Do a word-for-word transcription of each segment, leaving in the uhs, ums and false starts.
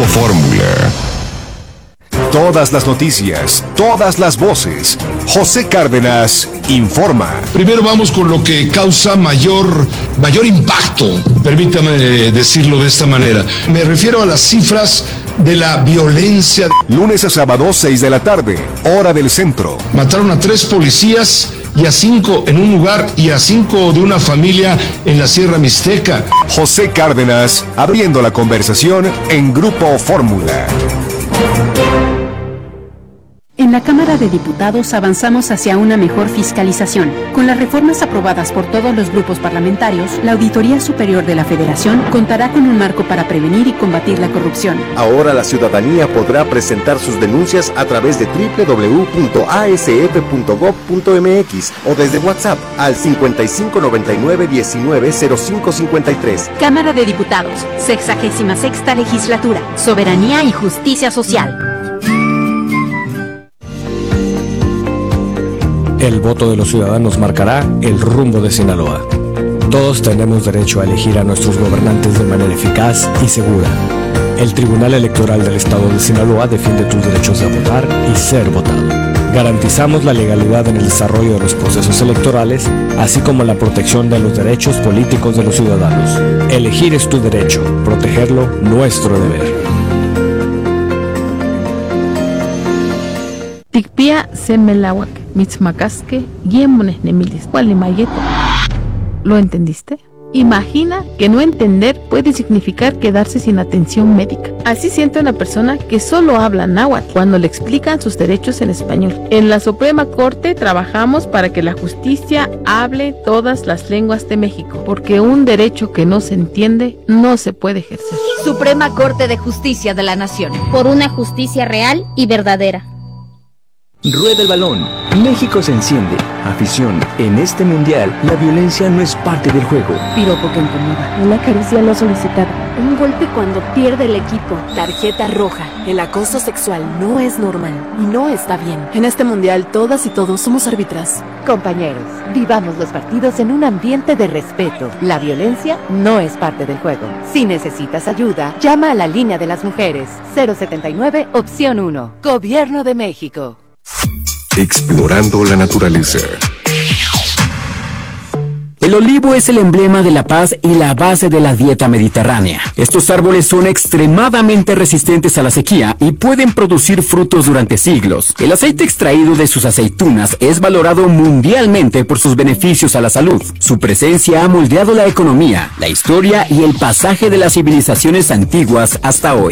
Fórmula. Todas las noticias, todas las voces. José Cárdenas informa. Primero vamos con lo que causa mayor, mayor impacto, permítame decirlo de esta manera. Me refiero a las cifras de la violencia. Lunes a sábado, seis de la tarde, hora del centro. Mataron a tres policías y a cinco en un lugar y a cinco de una familia en la Sierra Mixteca. José Cárdenas, abriendo la conversación en Grupo Fórmula. En la Cámara de Diputados avanzamos hacia una mejor fiscalización. Con las reformas aprobadas por todos los grupos parlamentarios, la Auditoría Superior de la Federación contará con un marco para prevenir y combatir la corrupción. Ahora la ciudadanía podrá presentar sus denuncias a través de doble u doble u doble u punto a s f punto gob punto m x o desde WhatsApp al cincuenta y cinco noventa y nueve diecinueve cero cinco cincuenta y tres. Cámara de Diputados, sexagésima sexta legislatura, soberanía y justicia social. El voto de los ciudadanos marcará el rumbo de Sinaloa. Todos tenemos derecho a elegir a nuestros gobernantes de manera eficaz y segura. El Tribunal Electoral del Estado de Sinaloa defiende tus derechos de votar y ser votado. Garantizamos la legalidad en el desarrollo de los procesos electorales, así como la protección de los derechos políticos de los ciudadanos. Elegir es tu derecho, protegerlo nuestro deber. Tikpia semelawak, mitzmacasque, guiemones nemilis, gualimayeto. ¿Lo entendiste? Imagina que no entender puede significar quedarse sin atención médica. Así siente una persona que solo habla náhuatl cuando le explican sus derechos en español. En la Suprema Corte trabajamos para que la justicia hable todas las lenguas de México, porque un derecho que no se entiende no se puede ejercer. Suprema Corte de Justicia de la Nación. Por una justicia real y verdadera. Rueda el balón. México se enciende. Afición. En este mundial, la violencia no es parte del juego. Piropo que incomoda. Una caricia no solicitada. Un golpe cuando pierde el equipo. Tarjeta roja. El acoso sexual no es normal y no está bien. En este mundial, todas y todos somos árbitras. Compañeros, vivamos los partidos en un ambiente de respeto. La violencia no es parte del juego. Si necesitas ayuda, llama a la línea de las mujeres. cero setenta y nueve, opción uno. Gobierno de México. Explorando la naturaleza. El olivo es el emblema de la paz y la base de la dieta mediterránea. Estos árboles son extremadamente resistentes a la sequía y pueden producir frutos durante siglos. El aceite extraído de sus aceitunas es valorado mundialmente por sus beneficios a la salud. Su presencia ha moldeado la economía, la historia y el pasaje de las civilizaciones antiguas hasta hoy.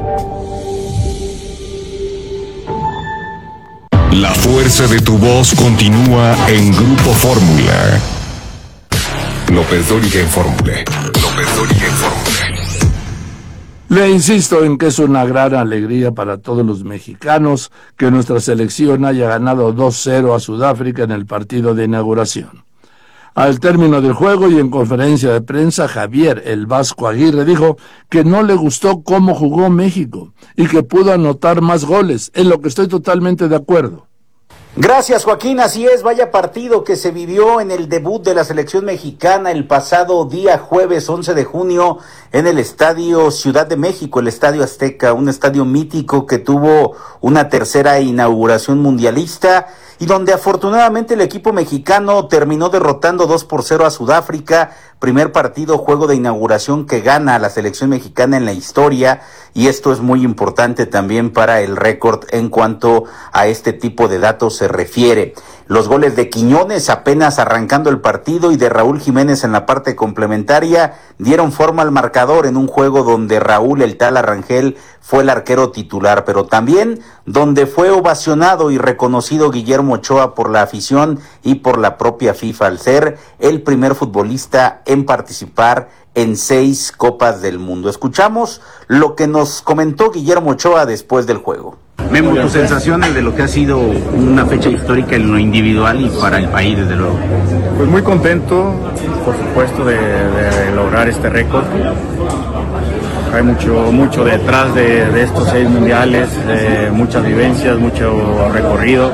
La fuerza de tu voz continúa en Grupo Fórmula. López Dóriga en Fórmula. López Dóriga en Fórmula. Le insisto en que es una gran alegría para todos los mexicanos que nuestra selección haya ganado dos cero a Sudáfrica en el partido de inauguración. Al término del juego y en conferencia de prensa, Javier el Vasco Aguirre dijo que no le gustó cómo jugó México y que pudo anotar más goles, en lo que estoy totalmente de acuerdo. Gracias, Joaquín. Así es, vaya partido que se vivió en el debut de la selección mexicana el pasado día jueves once de junio en el Estadio Ciudad de México, el Estadio Azteca, un estadio mítico que tuvo una tercera inauguración mundialista y donde afortunadamente el equipo mexicano terminó derrotando dos por cero a Sudáfrica, primer partido, juego de inauguración que gana a la selección mexicana en la historia, y esto es muy importante también para el récord en cuanto a este tipo de datos se refiere. Los goles de Quiñones apenas arrancando el partido y de Raúl Jiménez en la parte complementaria dieron forma al marcador en un juego donde Raúl el Tala Rangel fue el arquero titular, pero también donde fue ovacionado y reconocido Guillermo Ochoa por la afición y por la propia FIFA al ser el primer futbolista en participar en seis Copas del Mundo. Escuchamos lo que nos comentó Guillermo Ochoa después del juego. Memo, tus sensaciones de lo que ha sido una fecha histórica en lo individual y para el país, desde luego. Pues muy contento, por supuesto, de, de lograr este récord. Hay mucho, mucho detrás de, de estos seis mundiales, de muchas vivencias, mucho recorrido,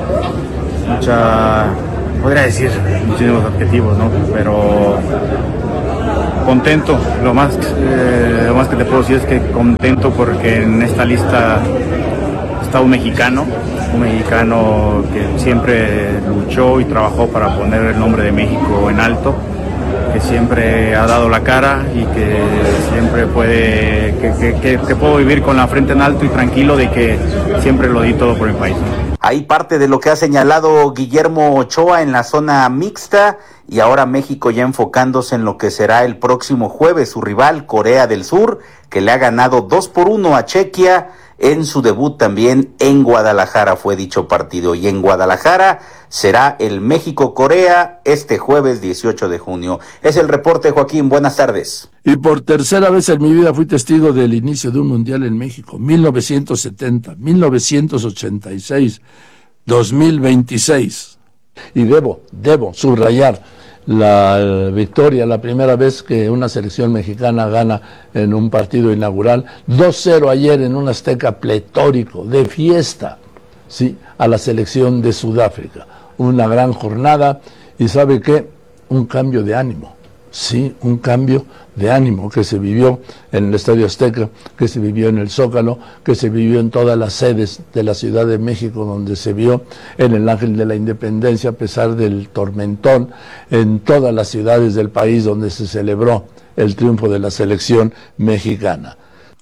mucha, podría decir muchísimos adjetivos, ¿no? Pero contento, lo más, eh, lo más que te puedo decir es que contento porque en esta lista está un mexicano, un mexicano que siempre luchó y trabajó para poner el nombre de México en alto, que siempre ha dado la cara y que siempre puede, que, que, que, que puedo vivir con la frente en alto y tranquilo de que siempre lo di todo por mi país. Ahí parte de lo que ha señalado Guillermo Ochoa en la zona mixta, y ahora México ya enfocándose en lo que será el próximo jueves, su rival Corea del Sur, que le ha ganado dos por uno a Chequia en su debut también en Guadalajara, fue dicho partido, y en Guadalajara será el México-Corea este jueves dieciocho de junio. Es el reporte, Joaquín, buenas tardes. Y por tercera vez en mi vida fui testigo del inicio de un mundial en México, mil novecientos setenta, mil novecientos ochenta y seis, dos mil veintiséis. Y debo, debo subrayar la victoria, la primera vez que una selección mexicana gana en un partido inaugural, dos cero ayer en un Azteca pletórico, de fiesta, sí, a la selección de Sudáfrica. Una gran jornada y ¿sabe qué? Un cambio de ánimo, sí, un cambio de ánimo que se vivió en el Estadio Azteca, que se vivió en el Zócalo, que se vivió en todas las sedes de la Ciudad de México, donde se vio en el Ángel de la Independencia, a pesar del tormentón, en todas las ciudades del país donde se celebró el triunfo de la selección mexicana.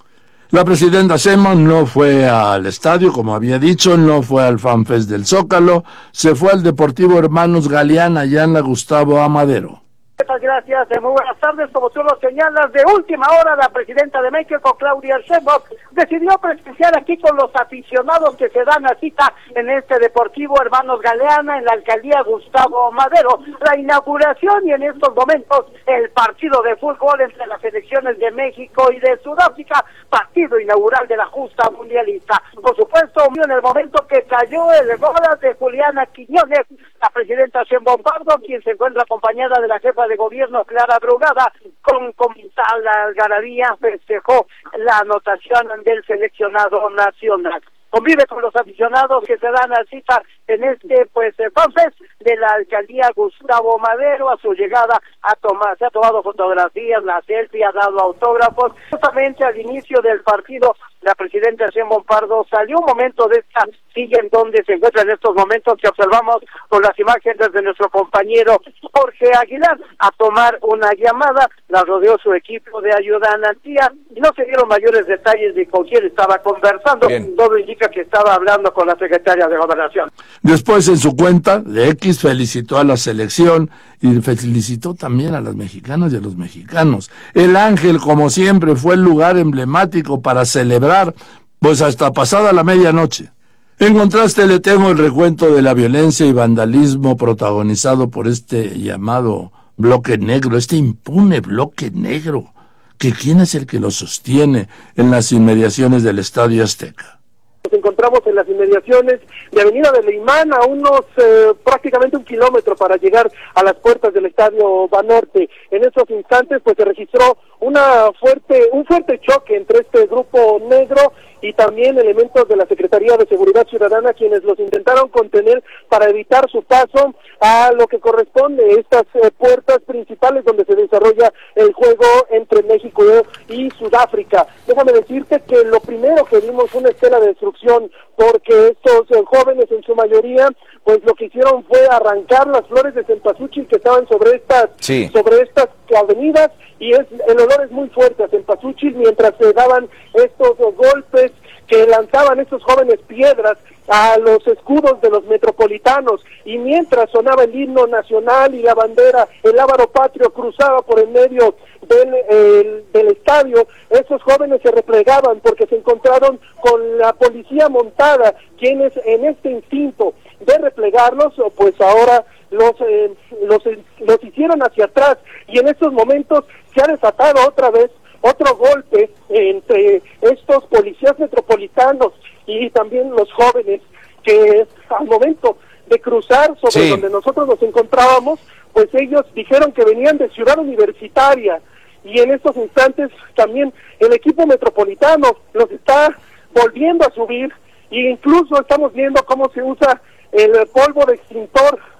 La presidenta Sheinbaum no fue al estadio, como había dicho, no fue al FanFest del Zócalo, se fue al Deportivo Hermanos Galeana, allá en la Gustavo Amadero. Muchas gracias, muy buenas tardes. Como tú lo señalas, de última hora la presidenta de México, Claudia Sheinbaum, decidió presenciar aquí con los aficionados que se dan a cita en este Deportivo Hermanos Galeana, en la alcaldía Gustavo Madero, la inauguración y en estos momentos el partido de fútbol entre las selecciones de México y de Sudáfrica, partido inaugural de la justa mundialista. Por supuesto, en el momento que cayó el gol de Juliana Quiñones, la presidenta Sheinbaum Pardo, quien se encuentra acompañada de la jefa de gobierno Clara Brugada, con comital algarabía festejó la anotación del seleccionado nacional. Convive con los aficionados que se dan a cita en este pues FanFest de la alcaldía Gustavo Madero. A su llegada a tomar, se ha tomado fotografías, la selfie, ha dado autógrafos. Justamente al inicio del partido, la presidenta Sheinbaum Pardo salió un momento de esta silla en donde se encuentra en estos momentos que observamos con las imágenes de nuestro compañero Jorge Aguilar, a tomar una llamada. La rodeó su equipo de ayudantía y no se dieron mayores detalles de con quién estaba conversando. Bien. Todo indica que estaba hablando con la secretaria de Gobernación. Después, en su cuenta de X, felicitó a la selección y felicitó también a las mexicanas y a los mexicanos. El Ángel, como siempre, fue el lugar emblemático para celebrar, pues hasta pasada la medianoche. En contraste, le tengo el recuento de la violencia y vandalismo protagonizado por este llamado bloque negro, este impune bloque negro, que quién es el que lo sostiene en las inmediaciones del Estadio Azteca. Nos encontramos en las inmediaciones de Avenida de Leimán, a unos eh, prácticamente un kilómetro para llegar a las puertas del Estadio Banorte. En estos instantes pues se registró una fuerte, un fuerte choque entre este grupo negro y también elementos de la Secretaría de Seguridad Ciudadana, quienes los intentaron contener para evitar su paso a lo que corresponde estas eh, puertas principales donde se desarrolla el juego entre México y Sudáfrica. Déjame decirte que lo primero que vimos fue una estela de destrucción, porque estos eh, jóvenes en su mayoría pues lo que hicieron fue arrancar las flores de cempasúchil que estaban sobre estas sí. sobre estas avenidas, y es, el olor es muy fuerte a cempasúchil, mientras se daban estos golpes que lanzaban estos jóvenes piedras a los escudos de los metropolitanos, y mientras sonaba el himno nacional y la bandera, el lábaro patrio cruzaba por el medio del, el, del estadio, esos jóvenes se replegaban porque se encontraron con la policía montada, quienes en este instinto de replegarlos, pues ahora los, eh, los, los hicieron hacia atrás, y en estos momentos se ha desatado otra vez otro golpe entre estos policías metropolitanos y también los jóvenes, que al momento de cruzar sobre sí. donde nosotros nos encontrábamos, pues ellos dijeron que venían de Ciudad Universitaria, y en estos instantes también el equipo metropolitano los está volviendo a subir, e incluso estamos viendo cómo se usa el polvo de extintor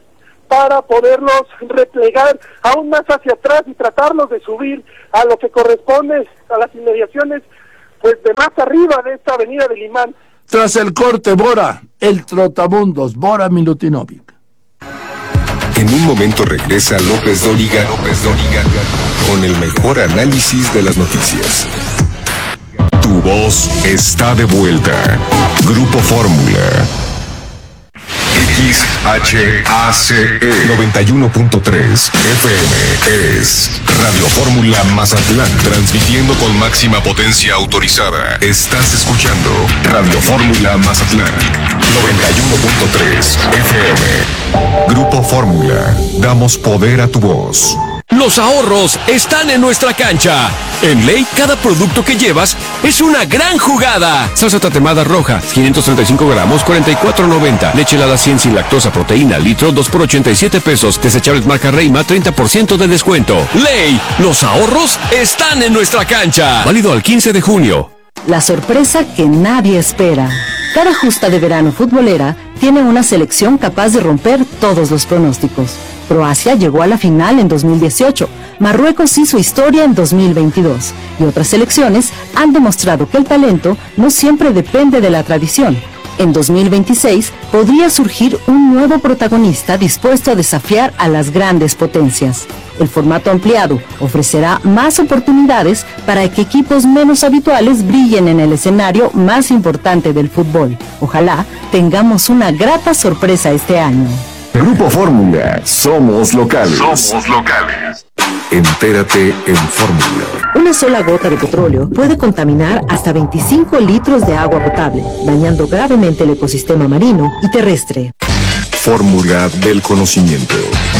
para poderlos replegar aún más hacia atrás y tratarlos de subir a lo que corresponde a las inmediaciones pues de más arriba de esta avenida del Imán. Tras el corte, Bora, el trotamundos, Bora Milutinovic. En un momento regresa López Dóriga, López Dóriga, con el mejor análisis de las noticias. Tu voz está de vuelta. Grupo Fórmula. X H A C E noventa y uno punto tres F M es Radio Fórmula Mazatlán, transmitiendo con máxima potencia autorizada. Estás escuchando Radio Fórmula Mazatlán noventa y uno punto tres F M. Grupo Fórmula, damos poder a tu voz. Los ahorros están en nuestra cancha. En Ley, cada producto que llevas es una gran jugada. Salsa tatemada roja, quinientos treinta y cinco gramos, cuarenta y cuatro noventa. Leche helada cien sin lactosa, proteína, litro, dos por ochenta y siete pesos. Desechables marca Reima, treinta por ciento de descuento. Ley, los ahorros están en nuestra cancha. Válido al quince de junio. La sorpresa que nadie espera. Cada justa de verano futbolera tiene una selección capaz de romper todos los pronósticos. Croacia llegó a la final en dos mil dieciocho, Marruecos hizo historia en dos mil veintidós y otras selecciones han demostrado que el talento no siempre depende de la tradición. En dos mil veintiséis podría surgir un nuevo protagonista dispuesto a desafiar a las grandes potencias. El formato ampliado ofrecerá más oportunidades para que equipos menos habituales brillen en el escenario más importante del fútbol. Ojalá tengamos una grata sorpresa este año. Grupo Fórmula, somos locales. Somos locales. Entérate en Fórmula. Una sola gota de petróleo puede contaminar hasta veinticinco litros de agua potable, dañando gravemente el ecosistema marino y terrestre. Fórmula del conocimiento.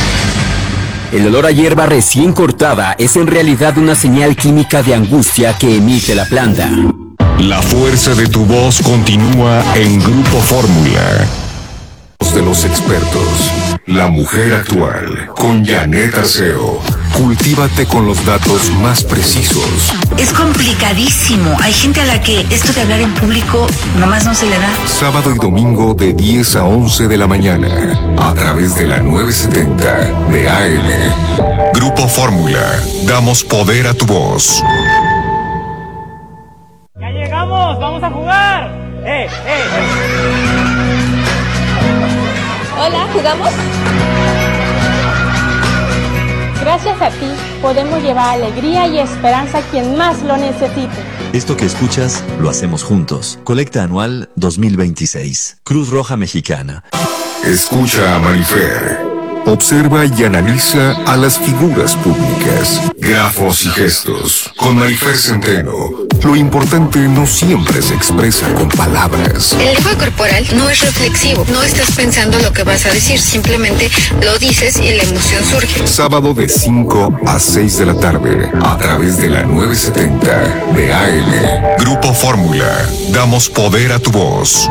El olor a hierba recién cortada es en realidad una señal química de angustia que emite la planta. La fuerza de tu voz continúa en Grupo Fórmula. De los expertos, la mujer actual, con Janet Arceo. Cultívate con los datos más precisos. Es complicadísimo. Hay gente a la que esto de hablar en público nomás no se le da. Sábado y domingo de diez a once de la mañana, a través de la novecientos setenta de A M. Grupo Fórmula, damos poder a tu voz. ¡Ya llegamos! ¡Vamos a jugar! ¡Eh, eh, eh! Hola, ¿jugamos? Gracias a ti podemos llevar alegría y esperanza a quien más lo necesite. Esto que escuchas lo hacemos juntos. Colecta anual dos mil veintiséis. Cruz Roja Mexicana. Escucha a Marifer. Observa y analiza a las figuras públicas, grafos y gestos. Con Marifer Centeno, lo importante no siempre se expresa con palabras. El lenguaje corporal no es reflexivo, no estás pensando lo que vas a decir, simplemente lo dices y la emoción surge. Sábado de cinco a seis de la tarde, a través de la novecientos setenta de A M. Grupo Fórmula, damos poder a tu voz.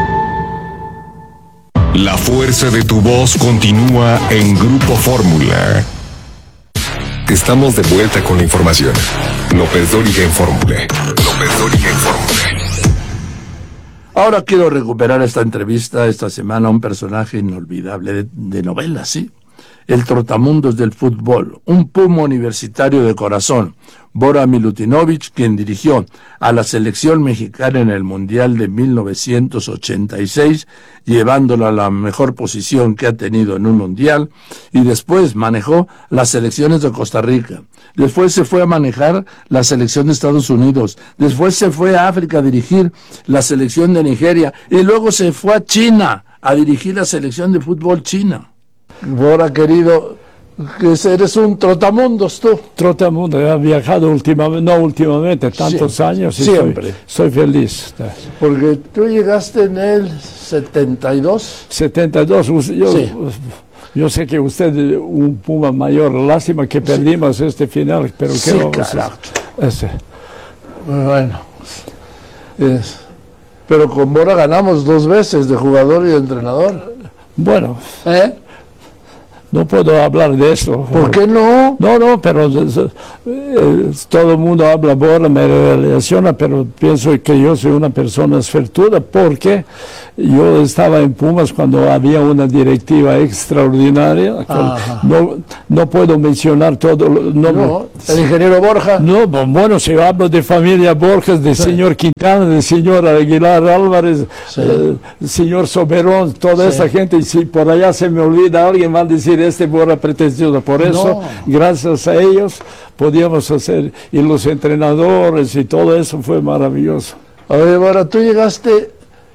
La fuerza de tu voz continúa en Grupo Fórmula. Estamos de vuelta con la información. López Dóriga en Fórmula. López Dóriga en Fórmula. Ahora quiero recuperar esta entrevista esta semana a un personaje inolvidable de, de novela, ¿sí? El trotamundos del fútbol, un puma universitario de corazón, Bora Milutinovic, quien dirigió a la selección mexicana en el Mundial de mil novecientos ochenta y seis, llevándola a la mejor posición que ha tenido en un Mundial, y después manejó las selecciones de Costa Rica. Después se fue a manejar la selección de Estados Unidos. Después se fue a África a dirigir la selección de Nigeria. Y luego se fue a China a dirigir la selección de fútbol china. Bora, querido, que eres un trotamundos tú. Trotamundos, he viajado últimamente, no últimamente, tantos siempre, años. Y siempre. Soy, soy feliz. Porque tú llegaste en el setenta y dos. setenta y dos, yo, sí. Yo sé que usted es un puma mayor, lástima que perdimos sí. este final, pero sí, que vamos carajo. a ese. Bueno, es, pero con Bora ganamos dos veces de jugador y de entrenador. Bueno. ¿Eh? no puedo hablar de esto. ¿Por qué no? No, no, pero eh, todo el mundo habla, Bora, me relaciona, pero pienso que yo soy una persona suertuda porque yo estaba en Pumas cuando había una directiva extraordinaria. No, no puedo mencionar todo. No, no, el ingeniero Borja. No, bueno, si hablo de familia Borges, del sí. señor Quintana, del señor Aguilar Álvarez, sí. eh, señor Soberón, toda sí. esa gente, y si por allá se me olvida alguien, va a decir este Bora pretencioso. Por eso, no. gracias a ellos, podíamos hacer, y los entrenadores y todo eso fue maravilloso. Oye, Bora, tú llegaste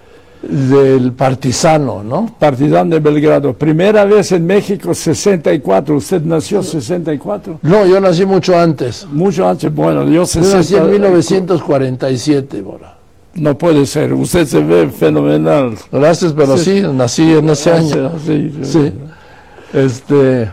del Partizano, ¿no? Partizano de Belgrado. Primera vez en México, sesenta y cuatro. ¿Usted nació en sesenta y cuatro? No, yo nací mucho antes. Mucho antes, bueno, yo sesenta... Yo nací en mil novecientos cuarenta y siete, Bora. No puede ser, usted se ve fenomenal. Gracias, pero sí, sí nací en ese año. Sí, sí. sí. Este,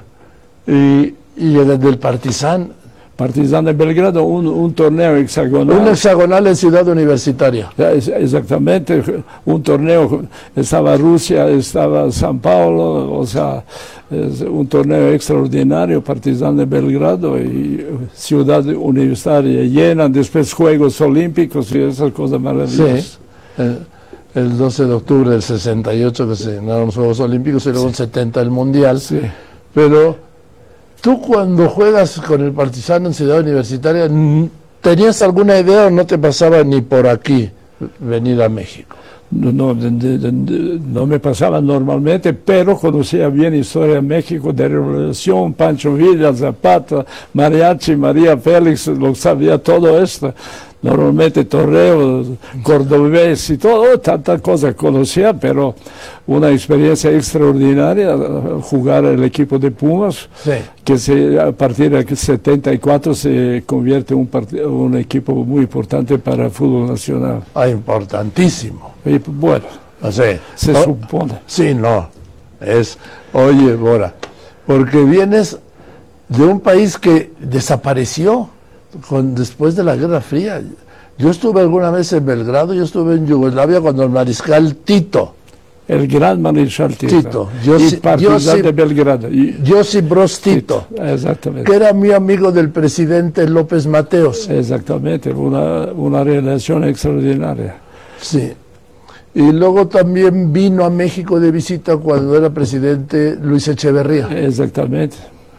y, y del Partizan. Partizan de Belgrado, un, un torneo hexagonal. Un hexagonal en Ciudad Universitaria. Exactamente, un torneo, estaba Rusia, estaba San Paulo, o sea, es un torneo extraordinario, Partizan de Belgrado y Ciudad Universitaria llena, después Juegos Olímpicos y esas cosas maravillosas. Sí, el, el doce de octubre del sesenta y ocho que se ganaron los Juegos Olímpicos y luego en sí. setenta el Mundial, sí. pero... ¿Tú cuando juegas con el Partizano en Ciudad Universitaria, tenías alguna idea o no te pasaba ni por aquí venir a México? No, no, de, de, de, no me pasaba normalmente, pero conocía bien historia de México, de Revolución, Pancho Villa, Zapata, Mariachi, María Félix, lo sabía todo esto. Normalmente torneos, cordobés y todo, tanta cosa conocía, pero una experiencia extraordinaria, jugar el equipo de Pumas, sí. que se, a partir del setenta y cuatro se convierte en un, un equipo muy importante para el fútbol nacional. Ah, importantísimo. Y, bueno, o sea, se oh, supone. Sí, no, es, oye, Bora, porque vienes de un país que desapareció. Con, después de la Guerra Fría. Yo estuve alguna vez en Belgrado, yo estuve en Yugoslavia cuando el mariscal Tito. El gran mariscal Tito. Tito. Josip, Josip, de Belgrado. Y, Josip Broz Tito. Tito. Exactamente. Que era muy amigo del presidente López Mateos. Exactamente, una, una relación extraordinaria. Sí. Y luego también vino a México de visita cuando era presidente Luis Echeverría. Exactamente.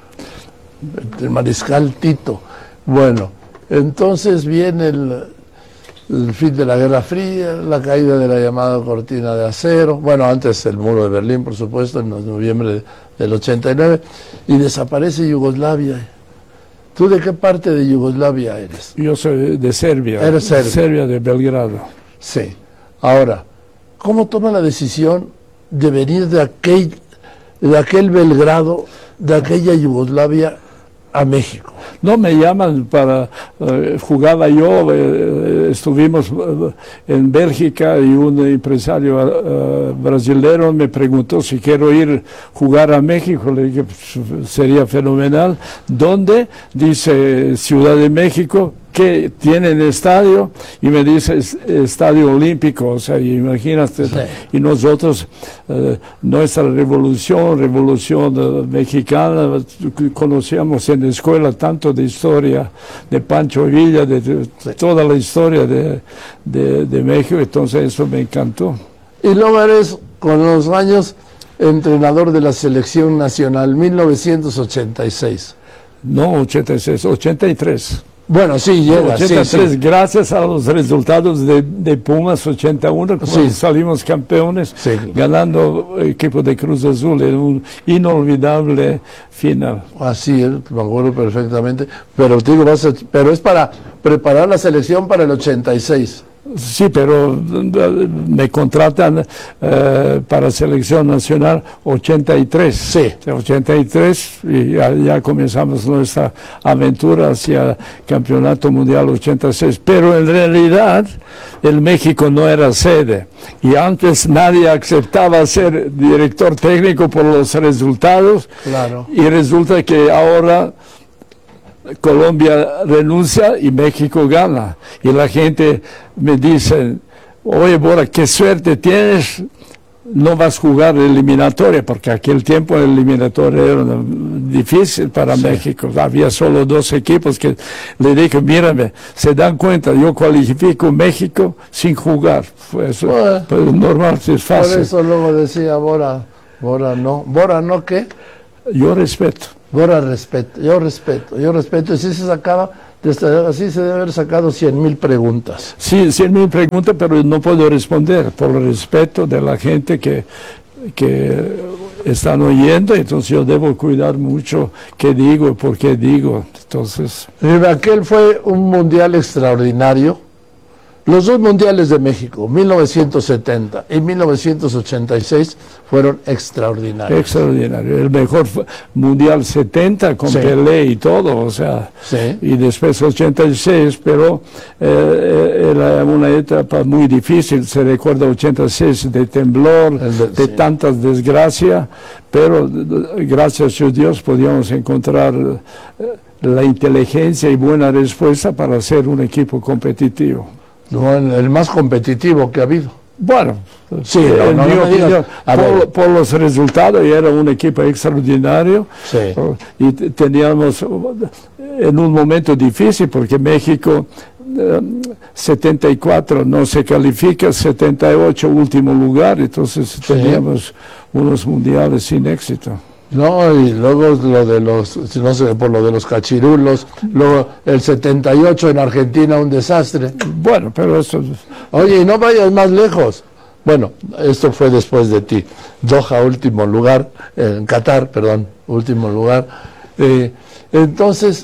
El mariscal Tito. Bueno, entonces viene el, el fin de la Guerra Fría, la caída de la llamada cortina de acero, bueno, antes el muro de Berlín, por supuesto, en noviembre del ochenta y nueve, y desaparece Yugoslavia. ¿Tú de qué parte de Yugoslavia eres? Yo soy de Serbia. Eres Serbia. Serbia de Belgrado. Sí. Ahora, ¿cómo toma la decisión de venir de aquel, de aquel Belgrado, de aquella Yugoslavia, a México? No, me llaman para, uh, jugaba yo, uh, estuvimos uh, en Bélgica y un empresario uh, brasilero me preguntó si quiero ir a jugar a México, le dije pues, sería fenomenal. ¿Dónde? Dice Ciudad de México. Que tienen estadio y me dice estadio olímpico, o sea, imagínate, sí. Y nosotros, eh, nuestra revolución, revolución eh, mexicana, conocíamos en la escuela tanto de historia de Pancho Villa, de, de sí. toda la historia de, de, de México, entonces eso me encantó. Y luego eres, con los años, entrenador de la selección nacional, mil novecientos ochenta y seis. No, ochenta y seis, ochenta y tres. Bueno, sí, llega, ochenta y tres, sí, sí. Gracias a los resultados de, de Pumas ochenta y uno, cuando sí. salimos campeones, sí. ganando el equipo de Cruz Azul en un inolvidable final. Así es, me acuerdo perfectamente, pero, digo, vas a, pero es para preparar la selección para el ochenta y seis. Sí, pero me contratan eh, para selección nacional ochenta y tres. Sí. ochenta y tres y ya, ya comenzamos nuestra aventura hacia Campeonato Mundial ochenta y seis. Pero en realidad el México no era sede y antes nadie aceptaba ser director técnico por los resultados. Claro. Y resulta que ahora Colombia renuncia y México gana. Y la gente me dice, oye, Bora, qué suerte tienes, no vas a jugar eliminatoria, porque aquel tiempo el eliminatoria era difícil para sí. México. Había solo dos equipos que le dije, mírame, se dan cuenta, yo cualifico México sin jugar. Pues, bueno, pues normal, es fácil. Por eso luego decía Bora, Bora no, Bora no, ¿qué? Yo respeto. Bora respeto, yo respeto, yo respeto. Y si se sacaba, así se debe haber sacado cien mil preguntas. Sí, cien mil preguntas, pero no puedo responder por el respeto de la gente que, que están oyendo, entonces yo debo cuidar mucho qué digo y por qué digo. Entonces, aquel fue un mundial extraordinario. Los dos mundiales de México, mil novecientos setenta y mil novecientos ochenta y seis, fueron extraordinarios. Extraordinario. El mejor mundial setenta con sí. Pelé y todo, o sea, sí. Y después ochenta y seis, pero eh, era una etapa muy difícil. Se recuerda ochenta y seis de temblor, de, de sí. tantas desgracias, pero gracias a Dios podíamos encontrar la inteligencia y buena respuesta para ser un equipo competitivo. No, el más competitivo que ha habido. Bueno, sí, en no, mi no opinión, por, por los resultados, y era un equipo extraordinario. Sí. Y teníamos en un momento difícil, porque México eh, setenta y cuatro no se califica, setenta y ocho último lugar, entonces sí. Teníamos unos mundiales sin éxito. No, y luego lo de los, no sé, por lo de los cachirulos, luego el setenta y ocho en Argentina, un desastre. Bueno, pero eso... Oye, y no vayas más lejos. Bueno, esto fue después de ti. Doha, último lugar, en Qatar, perdón, último lugar. Eh, entonces,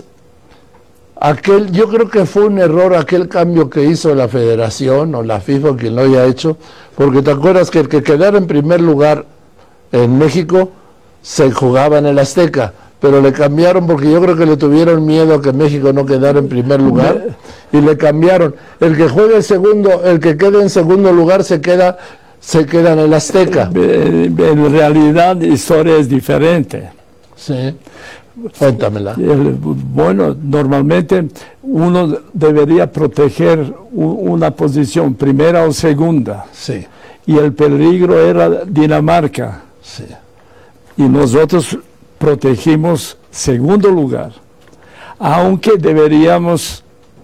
aquel, yo creo que fue un error aquel cambio que hizo la Federación o la FIFA, quien lo haya hecho, porque te acuerdas que el que quedara en primer lugar en México se jugaba en el Azteca, pero le cambiaron porque yo creo que le tuvieron miedo a que México no quedara en primer lugar y le cambiaron. El que juegue en segundo, el que quede en segundo lugar se queda, se queda en el Azteca. En realidad la historia es diferente. Sí. Cuéntamela. Bueno, normalmente uno debería proteger una posición, primera o segunda. Sí. Y el peligro era Dinamarca. Sí. Y nosotros protegimos segundo lugar, aunque deberíamos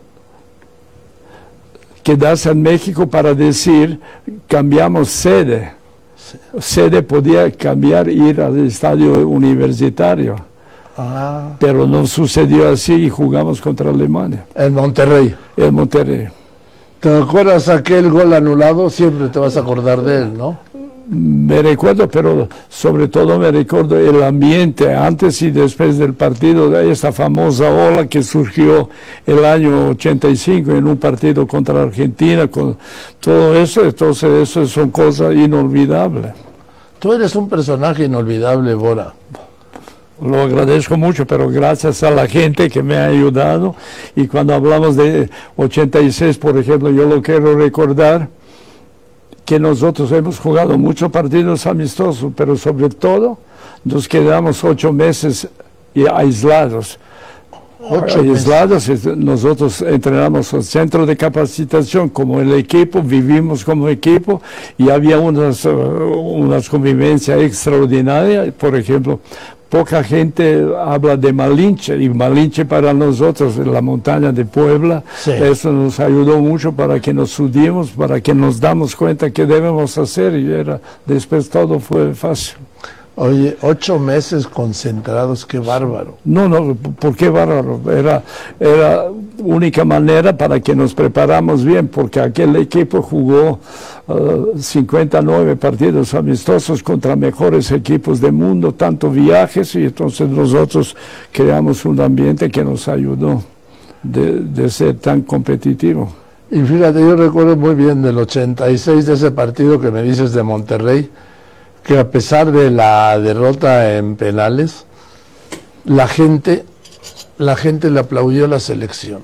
quedarse en México para decir, cambiamos sede. Sí. Sede podía cambiar, ir al estadio universitario. Ah. Pero no sucedió así y jugamos contra Alemania. En Monterrey. En Monterrey. ¿Te acuerdas aquel gol anulado? Siempre te vas a acordar de él, ¿no? Me recuerdo, pero sobre todo me recuerdo el ambiente antes y después del partido, de esta famosa ola que surgió el año ochenta y cinco en un partido contra Argentina, con todo eso. Entonces eso son cosas inolvidables. Tú eres un personaje inolvidable, Bora. Lo agradezco mucho, pero gracias a la gente que me ha ayudado. Y cuando hablamos de ochenta y seis, por ejemplo, yo lo quiero recordar, que nosotros hemos jugado muchos partidos amistosos, pero sobre todo nos quedamos ocho meses aislados. Ocho aislados, meses. Nosotros entrenamos al centro de capacitación como el equipo, vivimos como equipo y había unas, uh, unas convivencias extraordinarias. Por ejemplo, poca gente habla de Malinche, y Malinche para nosotros, en la montaña de Puebla, sí. Eso nos ayudó mucho para que nos subimos, para que nos damos cuenta qué debemos hacer, y era, después todo fue fácil. Oye, ocho meses concentrados, qué bárbaro. No, no, ¿por qué bárbaro? Era, era única manera para que nos preparamos bien, porque aquel equipo jugó uh, cincuenta y nueve partidos amistosos contra mejores equipos del mundo, tanto viajes, y entonces nosotros creamos un ambiente que nos ayudó de, de ser tan competitivo. Y fíjate, yo recuerdo muy bien del ochenta y seis, de ese partido que me dices de Monterrey, que a pesar de la derrota en penales, la gente, la gente le aplaudió a la selección.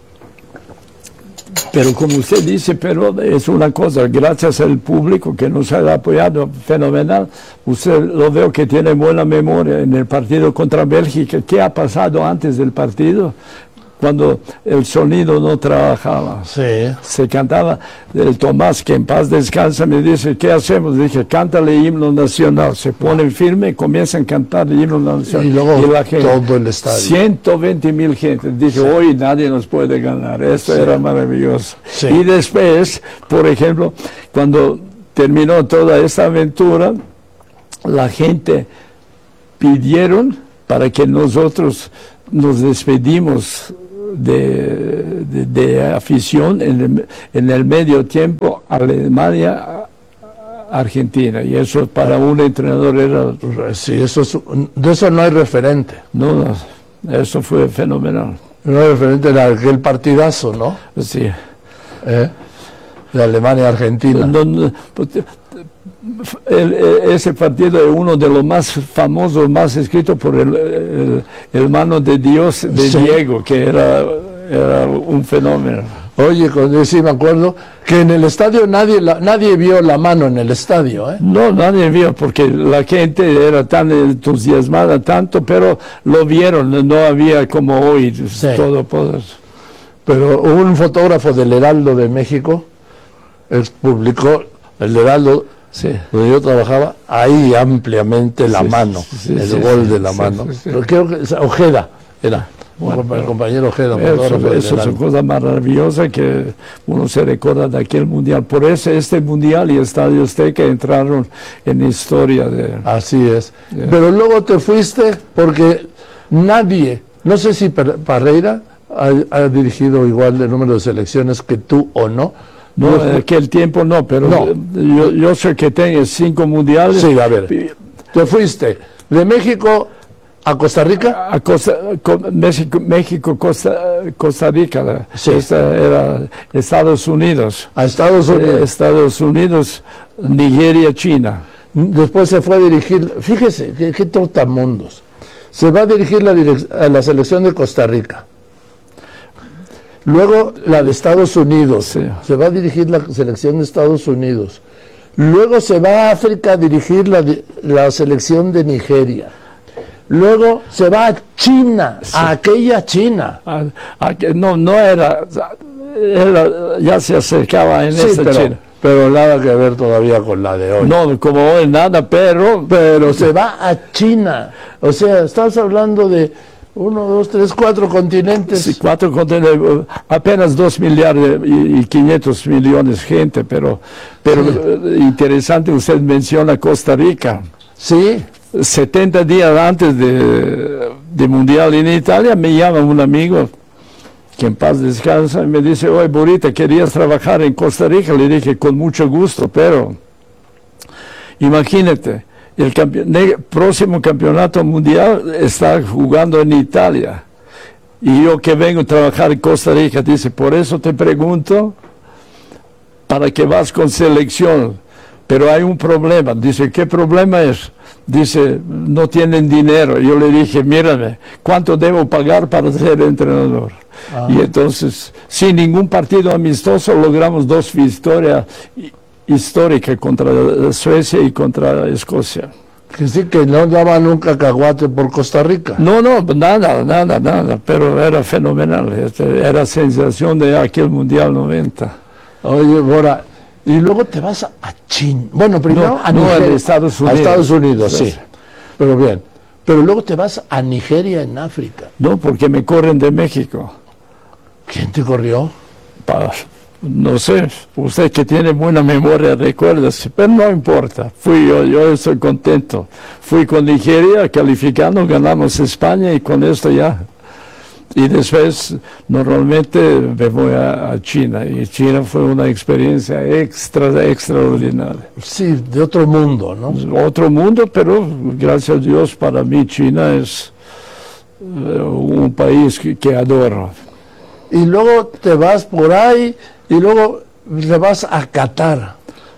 Pero como usted dice, pero es una cosa, gracias al público que nos ha apoyado fenomenal, usted lo veo que tiene buena memoria en el partido contra Bélgica. ¿Qué ha pasado antes del partido? cuando el sonido no trabajaba. Sí. Se cantaba, el Tomás, que en paz descansa, me dice, ¿qué hacemos? Dije, cántale himno nacional. Se ponen firme y comienzan a cantar el himno nacional. Y luego la gente, todo el estadio. ciento veinte mil gente. Dije, sí. Hoy nadie nos puede ganar. Esto sí. Era maravilloso. Sí. Y después, por ejemplo, cuando terminó toda esta aventura, la gente pidieron para que nosotros nos despedimos de, de, de afición en el, en el medio tiempo Alemania Argentina, y eso para un entrenador era... Sí, eso es, de eso no hay referente. No, no, eso fue fenomenal. No hay referente de aquel partidazo, ¿no? Sí. ¿Eh? De Alemania Argentina. No, no, el, el, ese partido es uno de los más famosos, más escrito por el, el, el mano de Dios de sí. Diego, que era, era un fenómeno. Oye, cuando sí me acuerdo que en el estadio nadie la, nadie vio la mano en el estadio, ¿eh? No, nadie vio, porque la gente era tan entusiasmada tanto, pero lo vieron, no había como hoy sí. todo poder. Pero un fotógrafo del Heraldo de México él publicó el Heraldo, sí. donde yo trabajaba, ahí ampliamente la sí, mano, sí, el sí, gol sí, de la sí, mano. Sí, sí. Pero creo que Ojeda era. Bueno, el compañero Ojeda. Eso, eso es una cosa maravillosa que uno se recuerda de aquel mundial. Por eso este mundial y Estadio Azteca entraron en historia. De, Así es. De, Pero luego te fuiste porque nadie, no sé si Parreira ha, ha dirigido igual de número de selecciones que tú o no. No, en aquel tiempo no, pero no. Yo, yo sé que tengo cinco mundiales. Sí, a ver. Te fuiste de México a Costa Rica. A Costa, México, México Costa, Costa Rica. Sí. Esta era Estados Unidos. A Estados Unidos. Eh, Estados Unidos, Nigeria, China. Después se fue a dirigir, fíjese, qué, qué trotamundos. Se va a dirigir la, a la selección de Costa Rica. Luego la de Estados Unidos, sí. se va a dirigir la selección de Estados Unidos. Luego se va a África a dirigir la, la selección de Nigeria. Luego se va a China, sí. a aquella China. A, a, no, no era, era, ya se acercaba en sí, esa pero, China. Pero nada que ver todavía con la de hoy. No, como hoy nada, pero... Pero se va a China. O sea, estás hablando de... Uno, dos, tres, cuatro continentes. Sí, cuatro continentes, apenas dos millardos y quinientos millones de gente, pero, pero sí. interesante, usted menciona Costa Rica. Sí. setenta días antes de, de Mundial en Italia, me llama un amigo, que en paz descansa, y me dice, oye, Burita, ¿querías trabajar en Costa Rica? Le dije, con mucho gusto, pero imagínate, el campe próximo campeonato mundial está jugando en Italia y yo que vengo a trabajar en Costa Rica, dice, por eso te pregunto para que vas con selección, pero hay un problema. Dice, ¿qué problema es? Dice, no tienen dinero. Yo le dije, mírame, ¿cuánto debo pagar para ser entrenador? Ah. Y entonces, sin ningún partido amistoso, logramos dos victorias histórica contra Suecia y contra Escocia. Que sí, que no daban un cacahuate por Costa Rica. No, no, nada, nada, nada, pero era fenomenal, era sensación de aquel Mundial noventa. Oye, Bora, y luego te vas a China, bueno, primero no, a, no, Nigeria, a Estados Unidos. A Estados Unidos, sí, pero bien, pero luego te vas a Nigeria en África. No, porque me corren de México. ¿Quién te corrió? Para... No sé, usted que tiene buena memoria, recuérdese, pero no importa, fui yo, yo estoy contento. Fui con Nigeria, calificando, ganamos España y con esto ya. Y después, normalmente me voy a, a China, y China fue una experiencia extra, extraordinaria. Sí, de otro mundo, ¿no? Otro mundo, pero gracias a Dios, para mí China es uh, un país que, que adoro. Y luego te vas por ahí, y luego te vas a Qatar.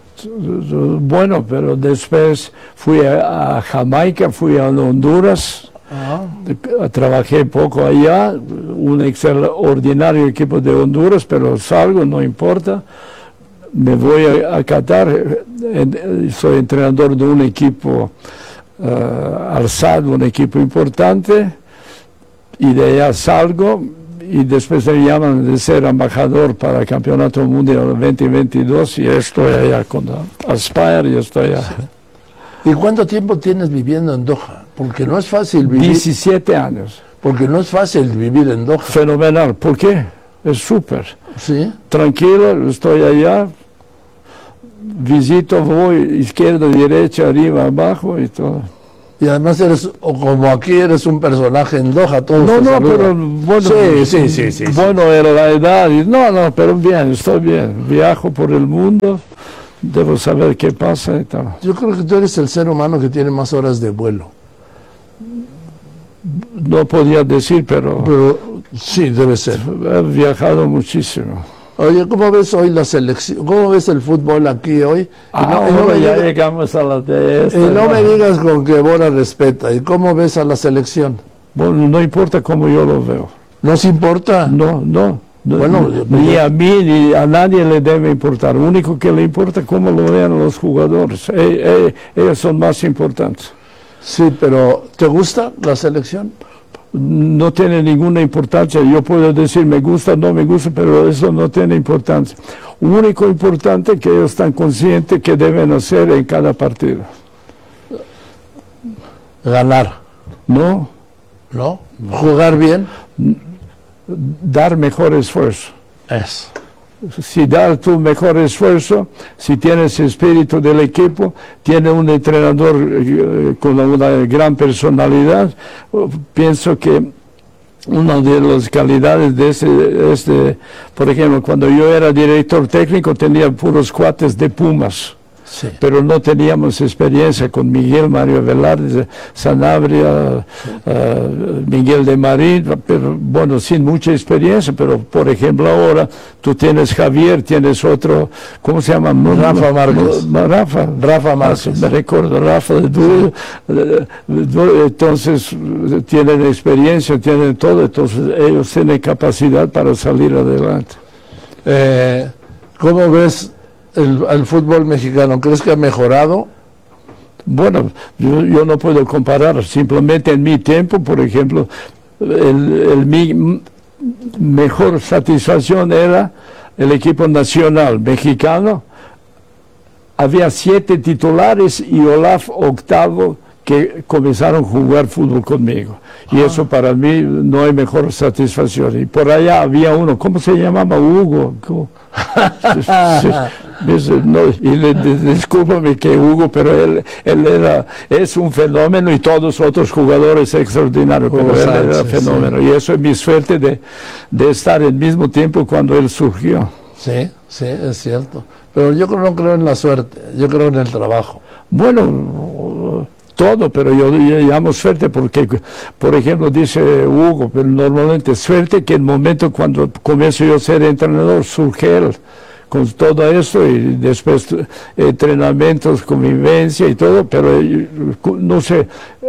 Bueno, pero después fui a, a Jamaica, fui a Honduras, ah. trabajé poco allá, un extraordinario equipo de Honduras, pero salgo, no importa. Me voy a, a Qatar, soy entrenador de un equipo uh, Al Sadd, un equipo importante, y de allá salgo y después me llaman de ser embajador para el Campeonato Mundial veinte veintidós y estoy allá con Aspire y estoy allá. ¿Y cuánto tiempo tienes viviendo en Doha? Porque no es fácil vivir. diecisiete años. Porque no es fácil vivir en Doha. Fenomenal. ¿Por qué? Es súper. Sí. Tranquilo, estoy allá, visito, voy izquierda, derecha, arriba, abajo y todo. Y además eres, o como aquí eres un personaje en Doha, todos No, te no, saludan. pero bueno, sí, sí, sí, sí, bueno era la edad, y no, no, pero bien, estoy bien, viajo por el mundo, debo saber qué pasa y tal. Yo creo que tú eres el ser humano que tiene más horas de vuelo. No podía decir, pero... Pero sí, debe ser. He viajado muchísimo. Oye, ¿cómo ves hoy la selección? ¿Cómo ves el fútbol aquí hoy? Ah, y no, y no ahora me ya digas, llegamos a la de esta. y no ¿no? me digas con que Bora respeta. ¿Y cómo ves a la selección? Bueno, no importa cómo yo lo veo. ¿No se importa? No, no. no Bueno, no, ni a mí ni a nadie le debe importar. Lo único que le importa es cómo lo vean los jugadores. Eh, eh, ellos son más importantes. Sí, pero ¿te gusta la selección? No tiene ninguna importancia. Yo puedo decir me gusta, no me gusta, pero eso no tiene importancia. Lo único importante es que ellos están conscientes que deben hacer en cada partido. Ganar. No. ¿No? Jugar bien. Dar mejor esfuerzo. Eso. Si das tu mejor esfuerzo, si tienes espíritu del equipo, tienes un entrenador eh, con una gran personalidad, oh, pienso que una de las calidades de ese, este, por ejemplo, cuando yo era director técnico tenía puros cuates de Pumas. Sí. Pero no teníamos experiencia con Miguel, Mario Velarde, Sanabria, sí. uh, Miguel de Marín, pero bueno, sin mucha experiencia, pero por ejemplo ahora tú tienes Javier, tienes otro, ¿cómo se llama? Rafa Márquez. Rafa, Rafa Márquez. Me recuerdo, Rafa, du, du, entonces tienen experiencia, tienen todo, entonces ellos tienen capacidad para salir adelante. Eh, ¿Cómo ves El, el fútbol mexicano? ¿Crees que ha mejorado? Bueno, yo, yo no puedo comparar, simplemente en mi tiempo, por ejemplo, el, el, mi mejor satisfacción era el equipo nacional mexicano. Había siete titulares y Olaf octavo que comenzaron a jugar fútbol conmigo. Y ah. eso para mí no hay mejor satisfacción. Y por allá había uno, ¿cómo se llamaba? Hugo. No, y le, discúlpame que Hugo, pero él, él era, es un fenómeno y todos los otros jugadores extraordinarios, pero oh, él era sí, fenómeno. Sí. Y eso es mi suerte de, de estar al mismo tiempo cuando él surgió. Sí, sí, es cierto. Pero yo no creo en la suerte, yo creo en el trabajo. Bueno, todo, pero yo, yo llamo suerte porque, por ejemplo, dice Hugo, pero normalmente suerte que en el momento cuando comienzo yo a ser entrenador, surge él con todo eso y después entrenamientos, convivencia y todo, pero no sé,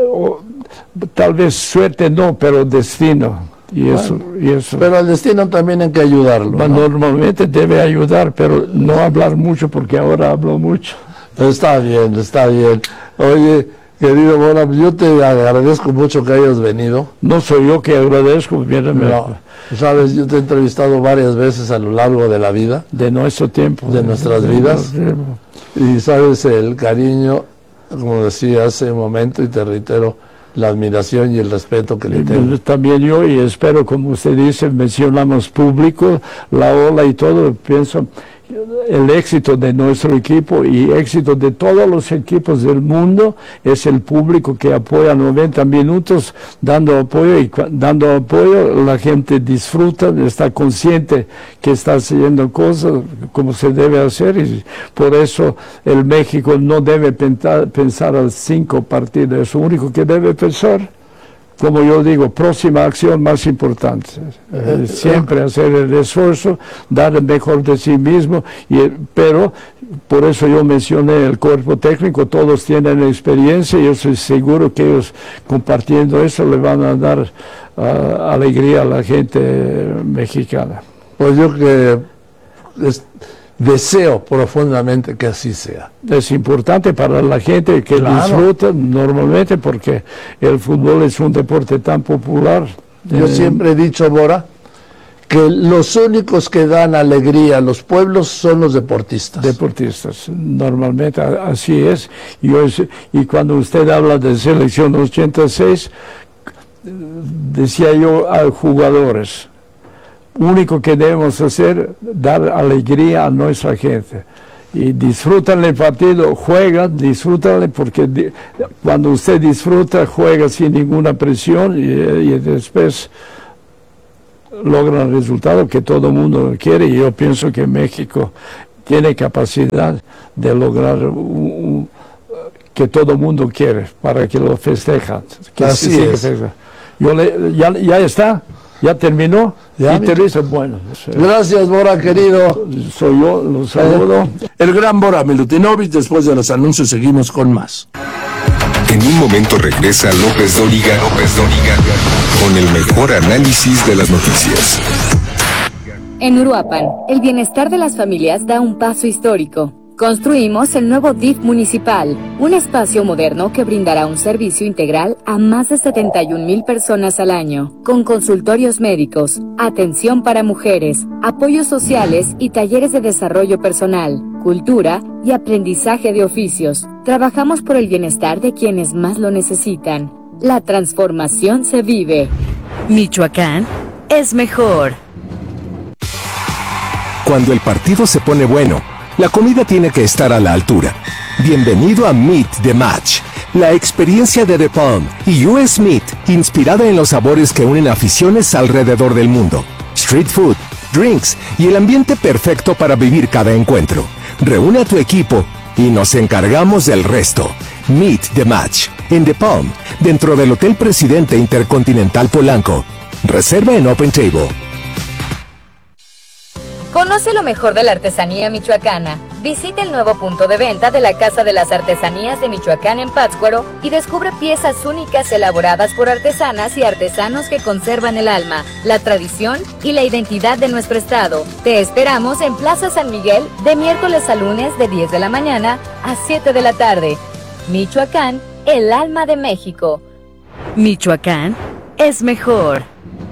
tal vez suerte no, pero destino. Y eso, bueno, y eso. Pero al destino también hay que ayudarlo, ¿no? Normalmente debe ayudar, pero no hablar mucho porque ahora hablo mucho. Está bien, está bien. Oye, querido Bora, yo te agradezco mucho que hayas venido. No soy yo que agradezco, mírame. No, sabes, yo te he entrevistado varias veces a lo largo de la vida. De nuestro tiempo. De nuestras vidas. Y sabes, el cariño, como decía hace un momento, y te reitero, la admiración y el respeto que le tengo. También yo, y espero, como usted dice, mencionamos público, la ola y todo, pienso, el éxito de nuestro equipo y éxito de todos los equipos del mundo es el público que apoya noventa minutos dando apoyo, y dando apoyo la gente disfruta, está consciente que está haciendo cosas como se debe hacer, y por eso el México no debe pensar, pensar a cinco partidos, es lo único que debe pensar. Como yo digo, próxima acción más importante. Eh, siempre hacer el esfuerzo, dar el mejor de sí mismo, y, pero por eso yo mencioné el cuerpo técnico, todos tienen experiencia y yo estoy seguro que ellos compartiendo eso le van a dar uh, alegría a la gente mexicana. Pues yo que es, deseo profundamente que así sea. Es importante para la gente que claro. disfruta normalmente porque el fútbol es un deporte tan popular. Yo eh, siempre he dicho, Bora, que los únicos que dan alegría a los pueblos son los deportistas. Deportistas, normalmente así es. Y, hoy, y cuando usted habla de selección ochenta y seis, decía yo a jugadores, único que debemos hacer, dar alegría a nuestra gente. Y disfrutan el partido, juegan, disfrutan, porque di, cuando usted disfruta, juega sin ninguna presión y, y después logran el resultado que todo el mundo quiere. Y yo pienso que México tiene capacidad de lograr un, un, que todo el mundo quiere para que lo festejan. Que Así sí, es. Que yo le, ya, ya está. ¿Ya terminó? Ya, y Teresa, bueno. Gracias, Bora, querido. Soy yo, los saludo. El gran Bora Milutinovic. Después de los anuncios seguimos con más. En un momento regresa López Dóriga, López Dóriga, con el mejor análisis de las noticias. En Uruapan, el bienestar de las familias da un paso histórico. Construimos el nuevo D I F municipal, un espacio moderno que brindará un servicio integral a más de setenta y un mil personas al año, con consultorios médicos, atención para mujeres, apoyos sociales y talleres de desarrollo personal, cultura y aprendizaje de oficios. Trabajamos por el bienestar de quienes más lo necesitan. La transformación se vive. Michoacán es mejor. Cuando el partido se pone bueno, la comida tiene que estar a la altura. Bienvenido a Meet the Match, la experiencia de The Palm y U S Meat, inspirada en los sabores que unen aficiones alrededor del mundo. Street food, drinks y el ambiente perfecto para vivir cada encuentro. Reúne a tu equipo y nos encargamos del resto. Meet the Match, en The Palm, dentro del Hotel Presidente Intercontinental Polanco. Reserva en Open Table. Conoce lo mejor de la artesanía michoacana. Visita el nuevo punto de venta de la Casa de las Artesanías de Michoacán en Pátzcuaro y descubre piezas únicas elaboradas por artesanas y artesanos que conservan el alma, la tradición y la identidad de nuestro estado. Te esperamos en Plaza San Miguel de miércoles a lunes de diez de la mañana a siete de la tarde. Michoacán, el alma de México. Michoacán es mejor.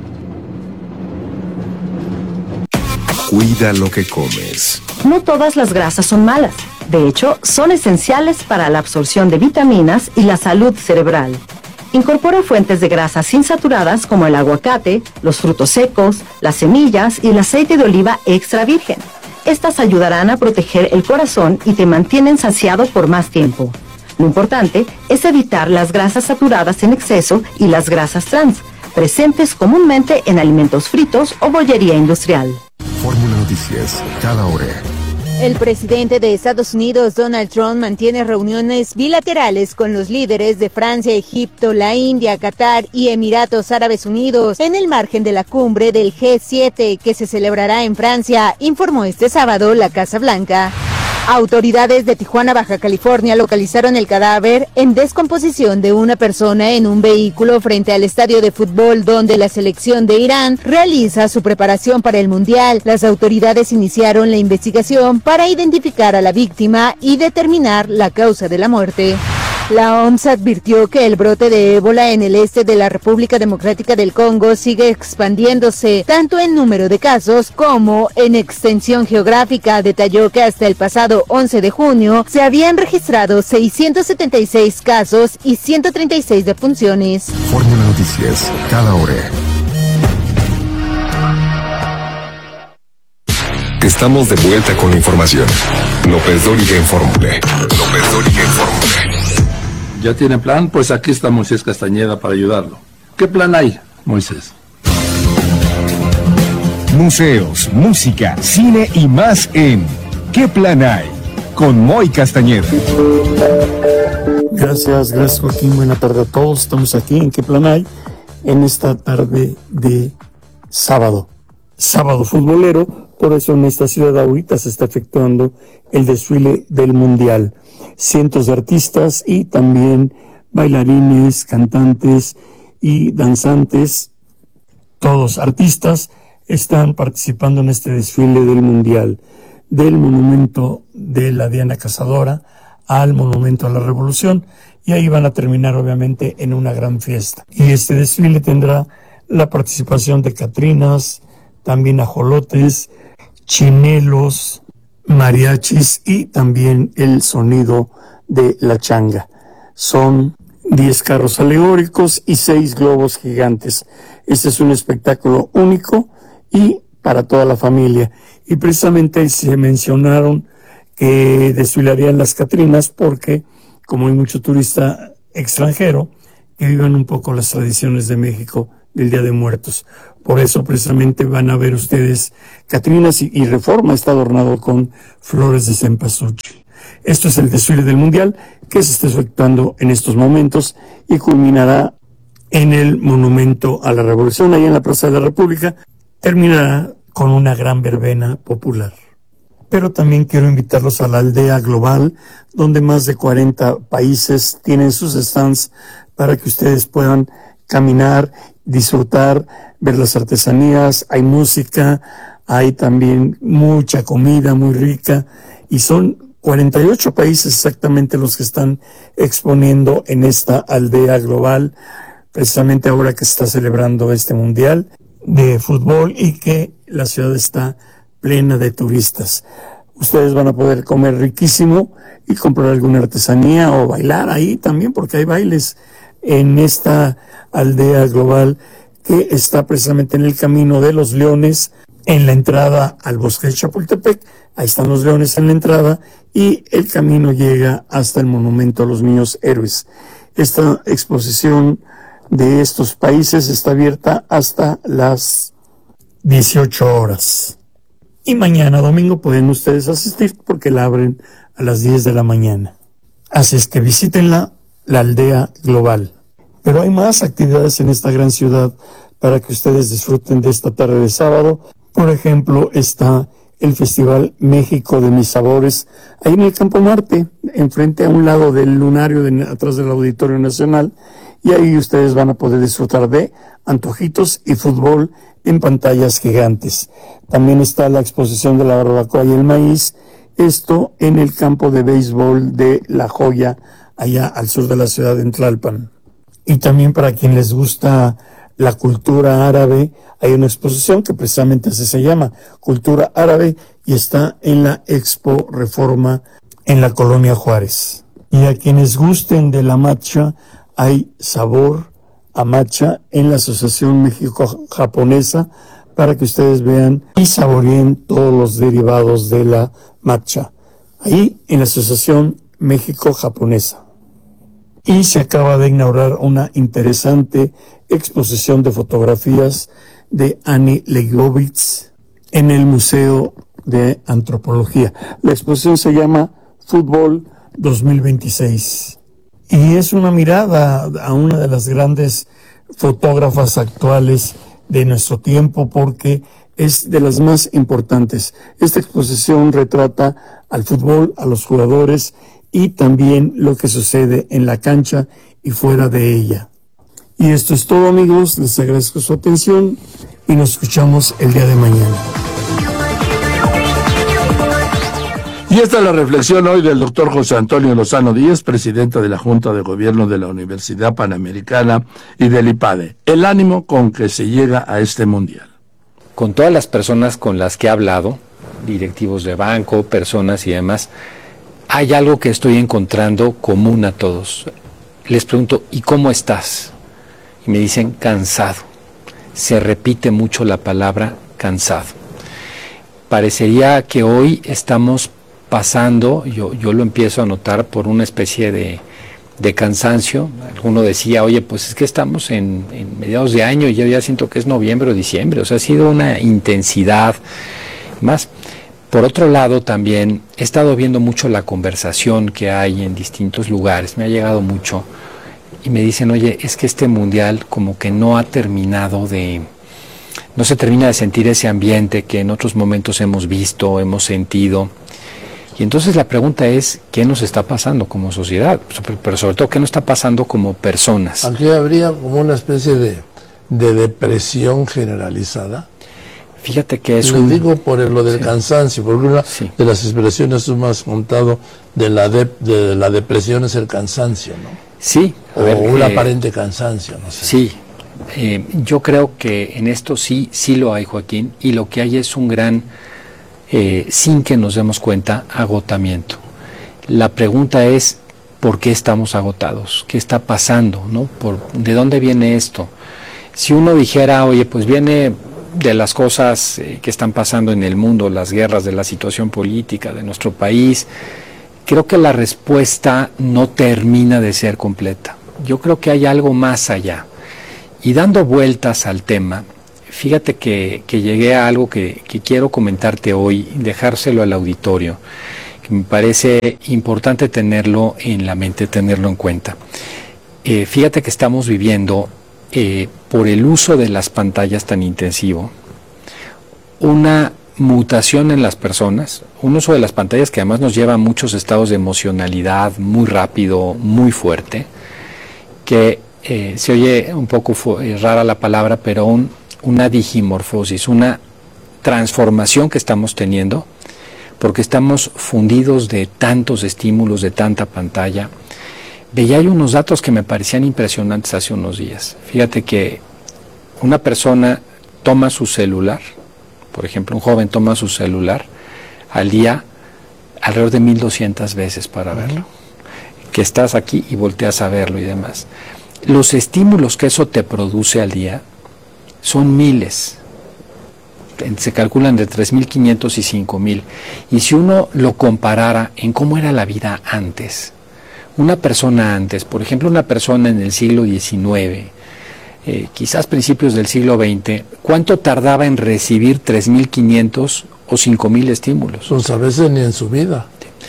Cuida lo que comes. No todas las grasas son malas. De hecho, son esenciales para la absorción de vitaminas y la salud cerebral. Incorpora fuentes de grasas insaturadas como el aguacate, los frutos secos, las semillas y el aceite de oliva extra virgen. Estas ayudarán a proteger el corazón y te mantienen saciado por más tiempo. Lo importante es evitar las grasas saturadas en exceso y las grasas trans, presentes comúnmente en alimentos fritos o bollería industrial. Fórmula Noticias, cada hora. El presidente de Estados Unidos, Donald Trump, mantiene reuniones bilaterales con los líderes de Francia, Egipto, la India, Qatar y Emiratos Árabes Unidos en el margen de la cumbre del G siete que se celebrará en Francia, informó este sábado la Casa Blanca. Autoridades de Tijuana, Baja California, localizaron el cadáver en descomposición de una persona en un vehículo frente al estadio de fútbol donde la selección de Irán realiza su preparación para el Mundial. Las autoridades iniciaron la investigación para identificar a la víctima y determinar la causa de la muerte. La O M S advirtió que el brote de ébola en el este de la República Democrática del Congo sigue expandiéndose, tanto en número de casos como en extensión geográfica. Detalló que hasta el pasado once de junio se habían registrado seiscientos setenta y seis casos y ciento treinta y seis defunciones. Fórmula Noticias, cada hora. Estamos de vuelta con la información. López Dóriga en Fórmula. López Dóriga en Fórmula. ¿Ya tiene plan? Pues aquí está Moisés Castañeda para ayudarlo. ¿Qué plan hay, Moisés? Museos, música, cine y más en ¿Qué plan hay? Con Moy Castañeda. Gracias, gracias Joaquín. Buena tarde a todos. Estamos aquí en ¿Qué plan hay? En esta tarde de sábado. Sábado futbolero. Por eso en esta ciudad ahorita se está efectuando el desfile del Mundial. Cientos de artistas y también bailarines, cantantes y danzantes, todos artistas, están participando en este desfile del Mundial. Del monumento de la Diana Cazadora al monumento a la Revolución. Y ahí van a terminar obviamente en una gran fiesta. Y este desfile tendrá la participación de catrinas, también ajolotes, chinelos, mariachis y también el sonido de la changa. Son diez carros alegóricos y seis globos gigantes. Este es un espectáculo único y para toda la familia. Y precisamente se mencionaron que desfilarían las Catrinas porque, como hay mucho turista extranjero, que vivan un poco las tradiciones de México del Día de Muertos. Por eso precisamente van a ver ustedes Catrinas y, y Reforma está adornado con flores de cempasúchil. Esto es el desfile del Mundial que se está efectuando en estos momentos y culminará en el Monumento a la Revolución, ahí en la Plaza de la República. Terminará con una gran verbena popular. Pero también quiero invitarlos a la aldea global, donde más de cuarenta países tienen sus stands para que ustedes puedan caminar, disfrutar, ver las artesanías, hay música, hay también mucha comida muy rica y son cuarenta y ocho países exactamente los que están exponiendo en esta aldea global, precisamente ahora que se está celebrando este mundial de fútbol y que la ciudad está plena de turistas. Ustedes van a poder comer riquísimo y comprar alguna artesanía o bailar ahí también, porque hay bailes en esta aldea global que está precisamente en el Camino de los Leones, en la entrada al bosque de Chapultepec. Ahí están los leones en la entrada y el camino llega hasta el Monumento a los Niños Héroes. Esta exposición de estos países está abierta hasta las dieciocho horas. Y mañana domingo pueden ustedes asistir porque la abren a las diez de la mañana. Así es que visítenla, la aldea global. Pero hay más actividades en esta gran ciudad para que ustedes disfruten de esta tarde de sábado. Por ejemplo, está el Festival México de Mis Sabores, ahí en el Campo Marte, enfrente a un lado del lunario, de, atrás del Auditorio Nacional, y ahí ustedes van a poder disfrutar de antojitos y fútbol en pantallas gigantes. También está la exposición de la barbacoa y el maíz, esto en el campo de béisbol de La Joya, allá al sur de la ciudad de Tlalpan. Y también para quien les gusta la cultura árabe, hay una exposición que precisamente así se llama, Cultura Árabe, y está en la Expo Reforma en la Colonia Juárez. Y a quienes gusten de la matcha, hay sabor a matcha en la Asociación México-Japonesa para que ustedes vean y saboreen todos los derivados de la matcha, ahí en la Asociación México-Japonesa. Y se acaba de inaugurar una interesante exposición de fotografías de Annie Leibovitz en el Museo de Antropología. La exposición se llama Fútbol dos mil veintiséis y es una mirada a una de las grandes fotógrafas actuales de nuestro tiempo porque es de las más importantes. Esta exposición retrata al fútbol, a los jugadores y también lo que sucede en la cancha y fuera de ella. Y esto es todo, amigos, les agradezco su atención y nos escuchamos el día de mañana. Y esta es la reflexión hoy del doctor José Antonio Lozano Díez, presidente de la Junta de Gobierno de la Universidad Panamericana y del IPADE. El ánimo con que se llega a este mundial. Con todas las personas con las que he hablado, directivos de banco, personas y demás, hay algo que estoy encontrando común a todos. Les pregunto, ¿y cómo estás? Y me dicen, cansado. Se repite mucho la palabra cansado. Parecería que hoy estamos pasando, yo, yo lo empiezo a notar por una especie de, de cansancio. Alguno decía, oye, pues es que estamos en, en mediados de año y yo ya siento que es noviembre o diciembre. O sea, ha sido una intensidad más. Por otro lado, también he estado viendo mucho la conversación que hay en distintos lugares, me ha llegado mucho, y me dicen, oye, es que este mundial como que no ha terminado de, no se termina de sentir ese ambiente que en otros momentos hemos visto, hemos sentido. Y entonces la pregunta es, ¿qué nos está pasando como sociedad? Pero sobre todo, ¿qué nos está pasando como personas? Aquí habría como una especie de, de depresión generalizada. Fíjate que es Lo un... digo por lo del sí. cansancio, porque una sí. de las expresiones tú me has contado de la, de, de la depresión es el cansancio, ¿no? Sí. O ver, un eh, aparente cansancio, no sé. Sí. Eh, yo creo que en esto sí, sí lo hay, Joaquín, y lo que hay es un gran, eh, sin que nos demos cuenta, agotamiento. La pregunta es, ¿por qué estamos agotados? ¿Qué está pasando? ¿No? ¿Por, ¿De dónde viene esto? Si uno dijera, oye, pues viene de las cosas eh, que están pasando en el mundo, las guerras, de la situación política de nuestro país, creo que la respuesta no termina de ser completa. Yo creo que hay algo más allá. Y dando vueltas al tema, fíjate que, que llegué a algo que, que quiero comentarte hoy, dejárselo al auditorio, que me parece importante tenerlo en la mente, tenerlo en cuenta. Eh, fíjate que estamos viviendo, eh, por el uso de las pantallas tan intensivo, una mutación en las personas, un uso de las pantallas que además nos lleva a muchos estados de emocionalidad muy rápido, muy fuerte, que eh, se oye un poco eh, rara la palabra, pero un, una digimorfosis, una transformación que estamos teniendo, porque estamos fundidos de tantos estímulos, de tanta pantalla. Veía hay unos datos que me parecían impresionantes hace unos días. Fíjate que una persona toma su celular, por ejemplo, un joven toma su celular al día alrededor de mil doscientas veces para verlo. Que estás aquí y volteas a verlo y demás. Los estímulos que eso te produce al día son miles. Se calculan de tres mil quinientos y cinco mil. Y si uno lo comparara en cómo era la vida antes, una persona antes, por ejemplo, una persona en el siglo diecinueve, eh, quizás principios del siglo veinte, ¿cuánto tardaba en recibir tres mil quinientos o cinco mil estímulos? Pues a veces ni en su vida.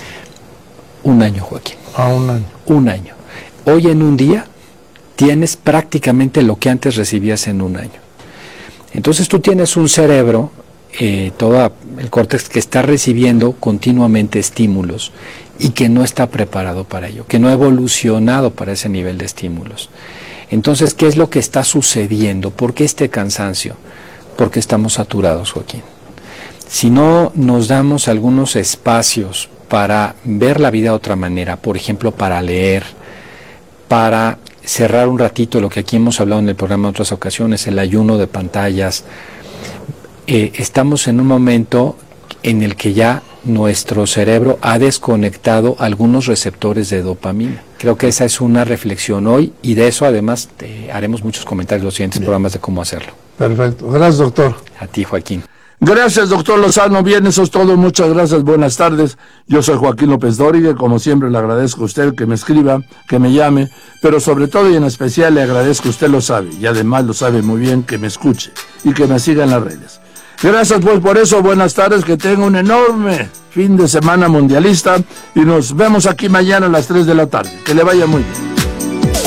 Un año, Joaquín. Ah, un año. Un año. Hoy en un día tienes prácticamente lo que antes recibías en un año. Entonces tú tienes un cerebro, eh, todo el córtex, que está recibiendo continuamente estímulos y que no está preparado para ello, que no ha evolucionado para ese nivel de estímulos. Entonces, ¿qué es lo que está sucediendo? ¿Por qué este cansancio? Porque estamos saturados, Joaquín. Si no nos damos algunos espacios para ver la vida de otra manera, por ejemplo, para leer, para cerrar un ratito lo que aquí hemos hablado en el programa en otras ocasiones, el ayuno de pantallas, eh, estamos en un momento en el que ya nuestro cerebro ha desconectado algunos receptores de dopamina. Creo que esa es una reflexión hoy y de eso además eh, haremos muchos comentarios en los siguientes Bien. programas de cómo hacerlo. Perfecto. Gracias, doctor. A ti, Joaquín. Gracias, doctor Lozano. Bien, eso es todo. Muchas gracias. Buenas tardes. Yo soy Joaquín López Dóriga. Como siempre, le agradezco a usted que me escriba, que me llame, pero sobre todo y en especial le agradezco, usted lo sabe, y además lo sabe muy bien, que me escuche y que me siga en las redes. Gracias, pues, por eso. Buenas tardes. Que tenga un enorme fin de semana mundialista y nos vemos aquí mañana a las tres de la tarde. Que le vaya muy bien.